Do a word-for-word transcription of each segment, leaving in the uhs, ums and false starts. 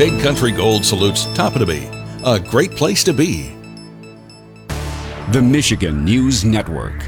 Big Country Gold salutes Toppetoby, a great place to be. The Michigan News Network.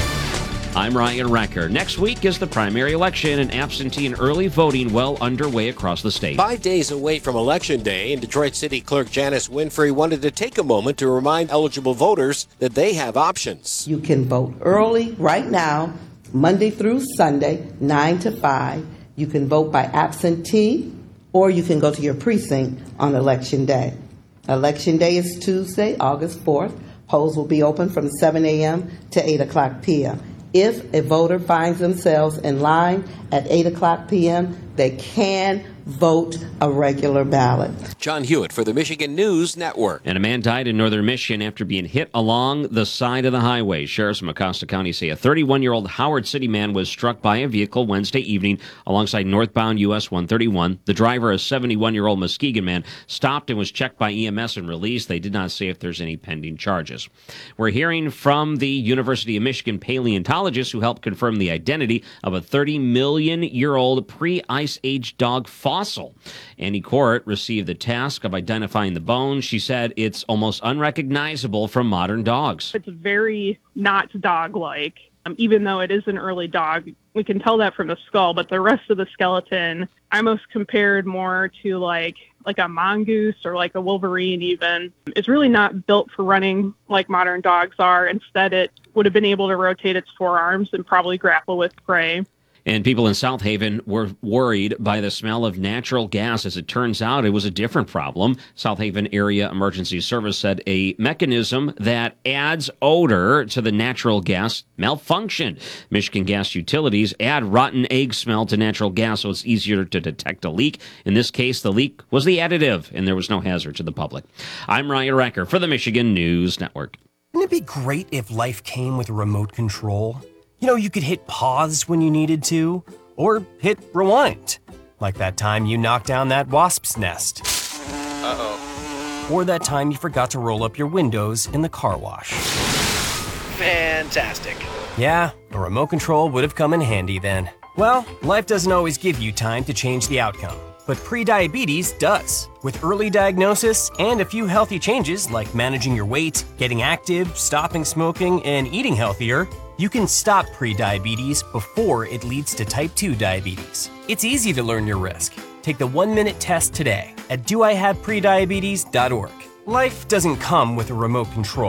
I'm Ryan Recker. Next week is the primary election, and absentee and early voting well underway across the state. Five days away from Election Day, and Detroit City Clerk Janice Winfrey wanted to take a moment to remind eligible voters that they have options. You can vote early right now, Monday through Sunday, nine to five. You can vote by absentee, or you can go to your precinct on Election Day. Election Day is Tuesday, August fourth. Polls will be open from seven a.m. to eight o'clock p.m. If a voter finds themselves in line at eight o'clock p.m., they can vote a regular ballot. John Hewitt for the Michigan News Network. And a man died in northern Michigan after being hit along the side of the highway. Sheriffs from Mecosta County say a thirty-one-year-old Howard City man was struck by a vehicle Wednesday evening alongside northbound U S one thirty-one. The driver, a seventy-one-year-old Muskegon man, stopped and was checked by E M S and released. They did not say if there's any pending charges. We're hearing from the University of Michigan paleontologists who helped confirm the identity of a thirty-million-year-old pre-Ice Age dog fossil. Annie Court received the task of identifying the bones. She said it's almost unrecognizable from modern dogs. It's very not dog-like. Um, even though it is an early dog, we can tell that from the skull, but the rest of the skeleton, I almost compared more to like like a mongoose or like a wolverine even. It's really not built for running like modern dogs are. Instead, it would have been able to rotate its forearms and probably grapple with prey. And people in South Haven were worried by the smell of natural gas. As it turns out, it was a different problem. South Haven Area Emergency Service said a mechanism that adds odor to the natural gas malfunctioned. Michigan Gas Utilities add rotten egg smell to natural gas so it's easier to detect a leak. In this case, the leak was the additive, and there was no hazard to the public. I'm Ryan Recker for the Michigan News Network. Wouldn't it be great if life came with a remote control? You know, you could hit pause when you needed to, or hit rewind. Like that time you knocked down that wasp's nest. Uh-oh. Or that time you forgot to roll up your windows in the car wash. Fantastic. Yeah, a remote control would have come in handy then. Well, life doesn't always give you time to change the outcome, but prediabetes does. With early diagnosis and a few healthy changes like managing your weight, getting active, stopping smoking, and eating healthier, you can stop prediabetes before it leads to type two diabetes. It's easy to learn your risk. Take the one-minute test today at do I have prediabetes dot org. Life doesn't come with a remote control.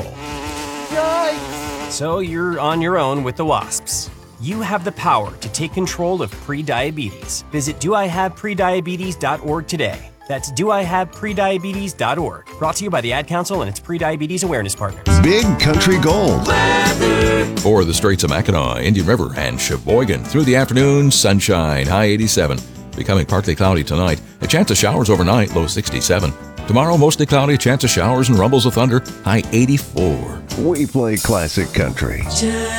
Yikes! So you're on your own with the wasps. You have the power to take control of prediabetes. Visit do I have prediabetes dot org today. That's do I have prediabetes dot org. Brought to you by the Ad Council and its Prediabetes Awareness Partners. Big Country Gold. Weather. For the Straits of Mackinac, Indian River, and Sheboygan. Through the afternoon, sunshine, high eighty-seven. Becoming partly cloudy tonight. A chance of showers overnight, low sixty-seven. Tomorrow, mostly cloudy, chance of showers and rumbles of thunder, high eighty-four. We play classic country.